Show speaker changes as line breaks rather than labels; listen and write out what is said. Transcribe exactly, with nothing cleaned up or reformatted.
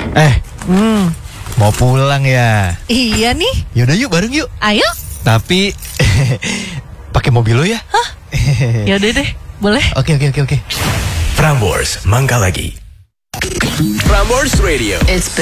Eh,
Hmm.
mau pulang ya?
Iya nih.
Yaudah yuk, bareng yuk.
Ayo.
Tapi pakai mobil lo ya?
Hah? Yaudah deh, boleh.
Oke oke oke oke.
Prambors, Mangga Lagi. Prambors Radio.
It's